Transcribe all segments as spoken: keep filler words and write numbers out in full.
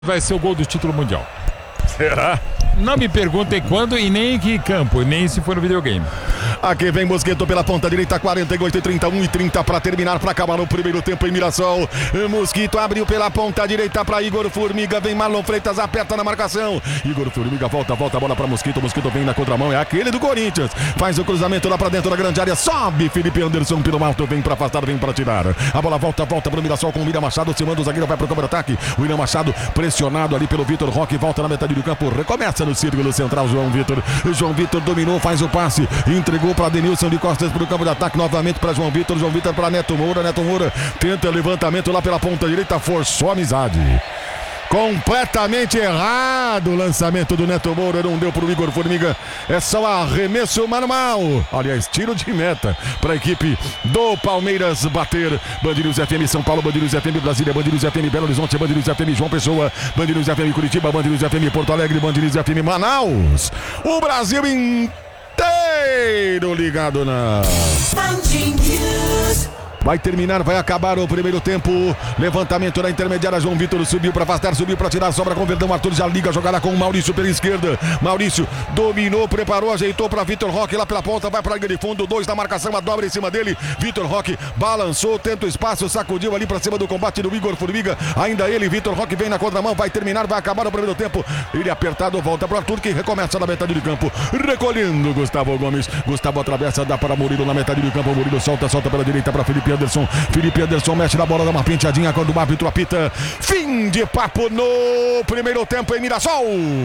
vai ser o gol do título mundial. Será? Não me perguntem quando e nem em que campo, nem se for no videogame. Aqui vem Mosquito pela ponta direita, quarenta e oito e trinta, um e trinta para terminar, para acabar no primeiro tempo em Mirassol. Mosquito abriu pela ponta direita para Igor Formiga, vem Marlon Freitas, aperta na marcação. Igor Formiga volta, volta a bola para Mosquito, Mosquito vem na contramão, é aquele do Corinthians. Faz o cruzamento lá para dentro da grande área, sobe Felipe Anderson pelo alto, vem para afastar, vem para tirar. A bola volta, volta para o Mirassol com o William Machado, se manda o zagueiro, vai para o campo de ataque. O William Machado pressionado ali pelo Vitor Roque, volta na metade do campo, recomeça no círculo central, João Vitor. João Vitor dominou, faz o passe, entregou para Denilson de Costas para o campo de ataque, novamente para João Vitor, João Vitor para Neto Moura, Neto Moura tenta levantamento lá pela ponta direita, forçou a amizade. Completamente errado o lançamento do Neto Moura, não deu para o Igor Formiga, é só arremesso manual, aliás, tiro de meta para a equipe do Palmeiras bater. Band News F M São Paulo, Band News F M Brasília, Band News F M Belo Horizonte, Band News F M João Pessoa, Band News F M Curitiba, Band News F M Porto Alegre, Band News F M Manaus, o Brasil inteiro ligado na Band News. Vai terminar, vai acabar o primeiro tempo. Levantamento na intermediária. João Vitor subiu para afastar, subiu para tirar. Sobra com o Verdão. Arthur já liga a jogada com o Maurício pela esquerda. Maurício dominou, preparou, ajeitou para Vitor Roque lá pela ponta. Vai para a linha de fundo. Dois na marcação, a dobra em cima dele. Vitor Roque balançou, tenta o espaço, sacudiu ali para cima do combate do Igor Formiga. Ainda ele, Vitor Roque vem na contramão. Vai terminar, vai acabar o primeiro tempo. Ele apertado, volta para o Arthur que recomeça na metade do campo. Recolhendo Gustavo Gomes. Gustavo atravessa, dá para Murilo na metade do campo. Murilo solta, solta pela direita para Felipe Anderson. Felipe Anderson mexe na bola, dá uma penteadinha quando o árbitro apita. Fim de papo no primeiro tempo em Mirassol.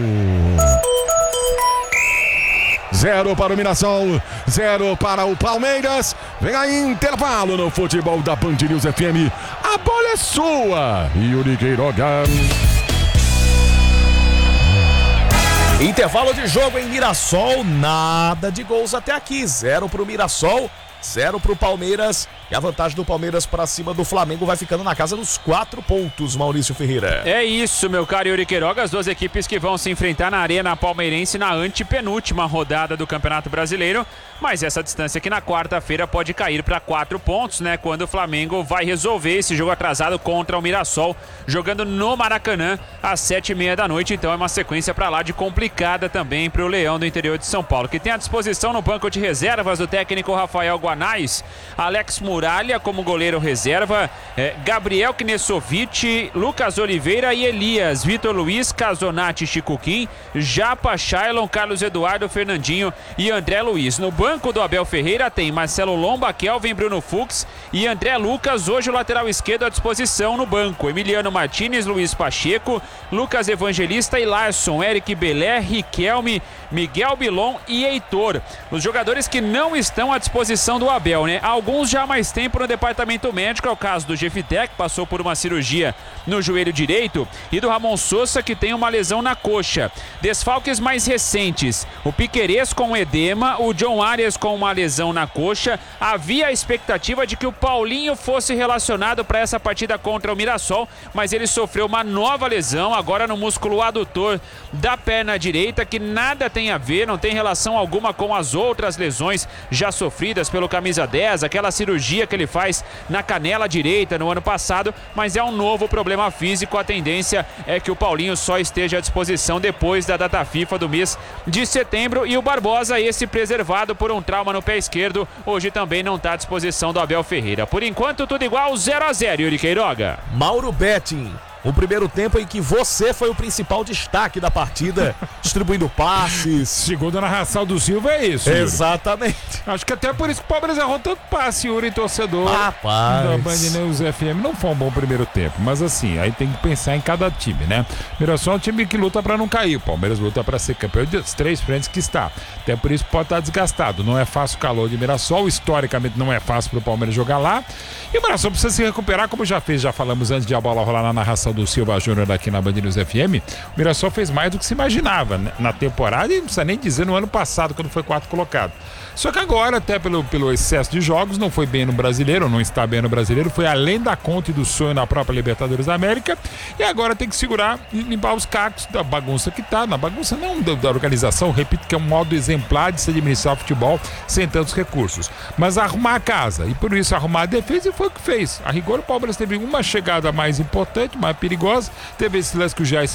Zero para o Mirassol, zero para o Palmeiras. Vem aí intervalo no futebol da Band News F M. A bola é sua, Yuri Queiroga. Intervalo de jogo em Mirassol, nada de gols até aqui. Zero para o Mirassol, zero para o Palmeiras. E a vantagem do Palmeiras para cima do Flamengo vai ficando na casa dos quatro pontos, Maurício Ferreira. É isso, meu caro Yuri Queiroga. As duas equipes que vão se enfrentar na Arena Palmeirense na antepenúltima rodada do Campeonato Brasileiro. Mas essa distância aqui na quarta-feira pode cair para quatro pontos, né? Quando o Flamengo vai resolver esse jogo atrasado contra o Mirassol, jogando no Maracanã às sete e meia da noite. Então é uma sequência para lá de complicada também para o Leão do interior de São Paulo, que tem à disposição no banco de reservas do técnico Rafael Guanais, Alex Muralha como goleiro reserva, é, Gabriel Knesovic, Lucas Oliveira e Elias, Vitor Luiz, Casonati, Chico Kim, Japa, Shailon, Carlos Eduardo, Fernandinho e André Luiz. No banco do Abel Ferreira tem Marcelo Lomba, Kelvin, Bruno Fux e André Lucas, hoje o lateral esquerdo à disposição no banco. Emiliano Martínez, Luiz Pacheco, Lucas Evangelista e Larson, Eric Belé, Riquelme, Miguel Bilon e Heitor. Os jogadores que não estão à disposição do Abel, né? Alguns já há mais tempo no departamento médico, é o caso do Jefité, que passou por uma cirurgia no joelho direito, e do Ramon Sousa, que tem uma lesão na coxa. Desfalques mais recentes, o Piquerez com edema, o John Arias com uma lesão na coxa. Havia a expectativa de que o Paulinho fosse relacionado para essa partida contra o Mirassol, mas ele sofreu uma nova lesão, agora no músculo adutor da perna direita, que nada tem a ver, não tem relação alguma com as outras lesões já sofridas pelo camisa dez, aquela cirurgia que ele faz na canela direita no ano passado, mas é um novo problema físico. A tendência é que o Paulinho só esteja à disposição depois da data FIFA do mês de setembro, e o Barbosa, esse preservado por um trauma no pé esquerdo, hoje também não está à disposição do Abel Ferreira. Por enquanto tudo igual, zero a zero, Yuri Queiroga. Mauro Betting, um primeiro tempo em que você foi o principal destaque da partida, distribuindo passes. Segundo a narração do Silva, é isso, Yuri. Exatamente. Acho que até por isso que o Palmeiras errou tanto passe, Yuri, torcedor Rapaz. da Band News F M. Não foi um bom primeiro tempo, mas assim, aí tem que pensar em cada time, né? Mirassol é um time que luta pra não cair, o Palmeiras luta pra ser campeão das três frentes que está. Até por isso pode estar desgastado. Não é fácil o calor de Mirassol, historicamente não é fácil pro Palmeiras jogar lá. E o Mirassol precisa se recuperar, como já fez, já falamos antes de a bola rolar na narração do Silva Júnior aqui na Band News F M. O Mirassol fez mais do que se imaginava, né, na temporada, e não precisa nem dizer no ano passado, quando foi quarto colocado. Só que agora, até pelo, pelo excesso de jogos, não foi bem no Brasileiro, não está bem no Brasileiro, foi além da conta e do sonho na própria Libertadores da América, e agora tem que segurar e limpar os cacos da bagunça que tá, na bagunça não da, da organização, repito que é um modo exemplar de se administrar o futebol sem tantos recursos, mas arrumar a casa, e por isso arrumar a defesa, e foi o que fez. A rigor, o Palmeiras teve uma chegada mais importante, mais perigosa. Teve esse lance que o Jair